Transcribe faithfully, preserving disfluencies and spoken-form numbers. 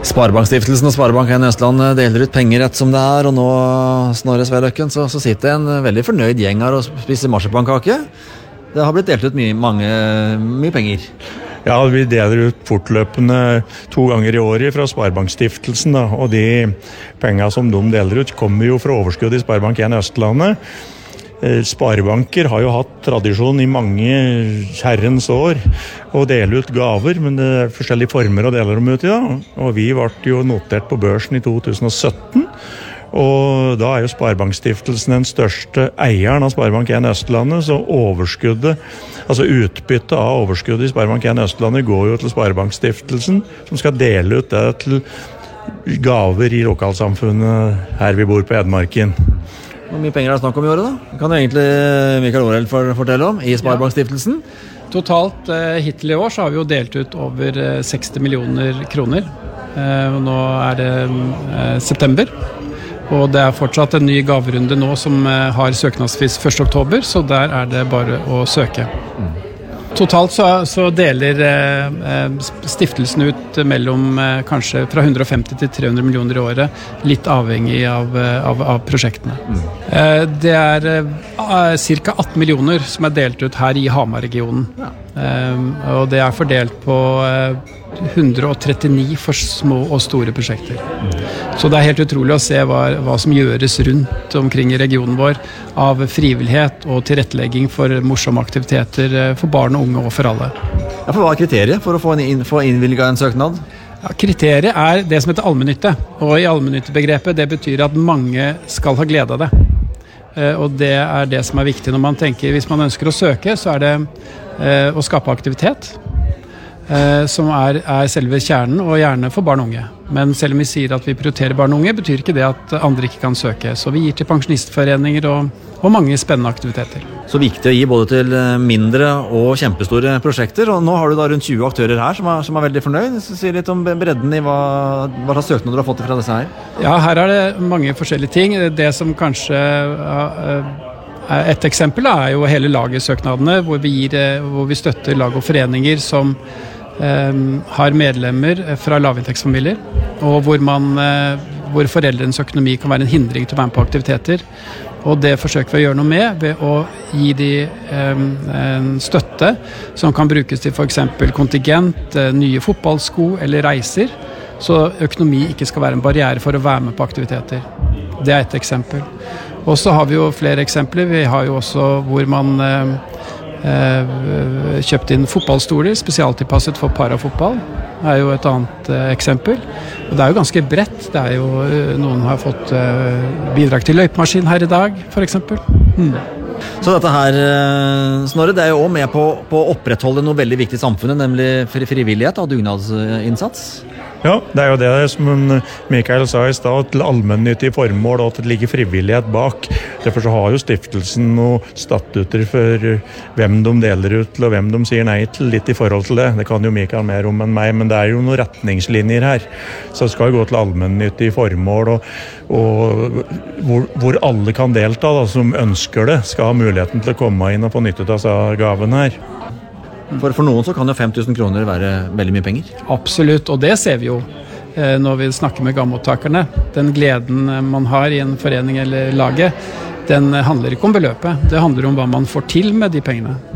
Sparebankstiftelsen og Sparebank en Østland deler ut penger rett som det er, og nå Snorre Sveløkken, så, så sitter en veldig fornøyd gjeng her og spiser marsipankake. Det har blitt delt ut mye, mange, mye penger. Ja, vi deler ut fortløpende to ganger i året fra Sparebankstiftelsen, da, og de pengene som de deler ut kommer jo fra overskudd i Sparebank en Østlandet. Sparebanker har jo hatt tradisjon i mange herrens år å dele ut gaver, men det er forskjellige former å dele dem ut i da. Og vi ble jo notert på børsen i to tusen og sytten, og da er jo Sparebankstiftelsen den største eieren av Sparebank en Østlandet, så overskuddet, altså utbyttet av overskuddet i Sparebank en Østlandet går jo til Sparebankstiftelsen, som skal dele ut det til gaver i lokalsamfunnet her vi bor på Edmarken. Hvor mye penger er det snakk om i året da? Kan du egentlig Mikael Årell fortelle om i Sparebankstiftelsen? Ja. Totalt eh, hittil i år så har vi jo delt ut over eh, seksti millioner kroner. Eh, nå er det eh, september, og det er fortsatt en ny gaverunde nå som eh, har søknadsfrist første oktober, så der er det bare å søke. Mm. Totalt så, så deler eh, stiftelsen ut mellom eh, kanskje fra hundre og femti til tre hundre millioner i året, litt avhengig av, av, av prosjektene. Mm. Eh, det er eh, ca. atten millioner som er delt ut her i Hamar-regionen. Ja. Eh, og det er fordelt på eh, hundre og trettini for små og store prosjekter. Mm. Så det er helt utrolig å se hva, hva som gjøres rundt omkring i regionen vår av frivillighet og tilrettelegging for morsomme aktiviteter for barn og unge og for alle. Ja, for hva er kriteriet for å få, inn, få innvilget en søknad? Ja, kriteriet er det som heter allmennytte, og i allmennyttebegrepet det betyr at mange skal ha glede av det. Og det er det som er viktig når man tenker, hvis man ønsker å søke, så er det eh, å skape aktivitet. Eh, som er, er selve kjernen, og gjerne for barn og unge. Men selv om vi sier at vi prioriterer barn og unge, betyr ikke det at andre ikke kan søke. Så vi gir til pensjonistforeninger og, og mange spennende aktiviteter. Så viktig å gi både til mindre og kjempestore prosjekter, og nå har du da rundt tjue aktører her som er, som er veldig fornøyd. Så sier litt om bredden i hva, hva slags søknader du har fått fra disse her. Ja, her er det mange forskjellige ting. Det som kanskje uh, et eksempel er jo hele lagersøknadene, hvor vi, gir, hvor vi støtter lag og foreninger som Um, har medlemmer fra lavinntektsfamilier, og hvor, man, uh, hvor foreldrenes økonomi kan være en hindring til å være med på aktiviteter. Og det forsøker vi å gjøre noe med ved å gi de um, en støtte som kan brukes til for eksempel kontingent, uh, nye fotballsko eller reiser, så økonomi ikke skal være en barriere for å være med på aktiviteter. Det er et eksempel. Og så har vi jo flere eksempler. Vi har jo også hvor man uh, kjøpt inn fotballstoler spesialtilpasset for parafotball. Det er jo et annet eh, eksempel. Og det er jo ganske bredt. Det er jo, noen har fått eh, bidrag til løypemaskin her i dag, for eksempel. Mm. Så dette her, Snorre, det er jo også med på, på å opprettholde noe veldig viktig i samfunnet, nemlig frivillighet og dugnadsinnsats. Ja, det er jo det som Mikael sa i stad, til allmennyttige formål og at det ligger frivillighet bak. Derfor så har jo stiftelsen noen statutter for hvem de deler ut til og hvem de sier nei til, litt i forhold til det. Det kan jo Mikael mer om enn meg, men det er jo noen retningslinjer her. Så det skal jo gå til allmennyttige formål, og, og hvor, hvor alle kan delta da, som ønsker det, skal ha muligheten til å komme inn og få nytte av gaven her. For, for noen så kan jo fem tusen kroner være veldig mye penger. Absolutt, og det ser vi jo eh, når vi snakker med gammottakerne. Den gleden man har i en forening eller laget, den handler ikke om beløpet. Det handler om hva man får til med de pengene.